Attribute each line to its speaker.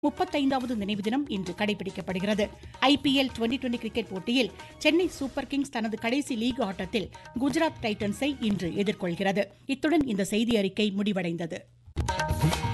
Speaker 1: 35வது நினைவு தினம் இன்று கடைபிடிக்கப்படுகிறது. ஐபிஎல் டுவெண்டி கிரிக்கெட் போட்டியில் சென்னை சூப்பர் கிங்ஸ் தனது கடைசி லீக் ஆட்டத்தில் குஜராத் டைட்டன்ஸை இன்று எதிர்கொள்கிறது. இத்துடன் இந்த செய்தி அறிக்கை முடிவடைந்தது.